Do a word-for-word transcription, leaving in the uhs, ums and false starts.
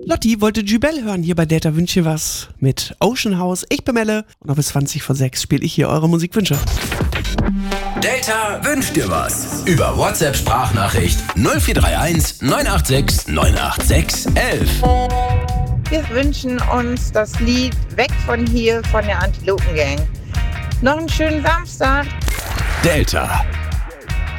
Lotti wollte Jubel hören hier bei Delta Wünsche was mit Ocean House. Ich bin Melle und noch bis zwanzig vor sechs spiele ich hier eure Musikwünsche. Delta wünscht dir was. Über WhatsApp-Sprachnachricht null vier drei eins neun acht sechs neun acht sechs eins eins. Wir wünschen uns das Lied Weg von hier von der Antilopen Gang. Noch einen schönen Samstag. Delta.